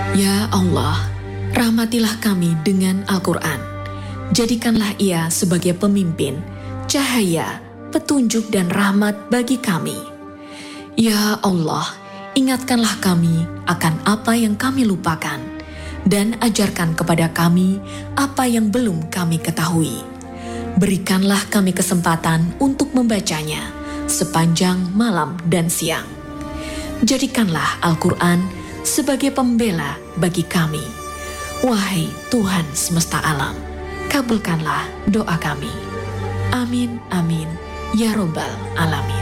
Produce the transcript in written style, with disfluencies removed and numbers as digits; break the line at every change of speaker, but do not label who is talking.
Ya Allah, rahmatilah kami dengan Al-Quran. Jadikanlah ia sebagai pemimpin, cahaya, petunjuk dan rahmat bagi kami. Ya Allah, ingatkanlah kami akan apa yang kami lupakan, dan ajarkan kepada kami apa yang belum kami ketahui. Berikanlah kami kesempatan untuk membacanya sepanjang malam dan siang. Jadikanlah Al-Quran sebagai pembela bagi kami. Wahai Tuhan semesta alam, kabulkanlah doa kami. Amin, amin, ya Rabbal Alamin.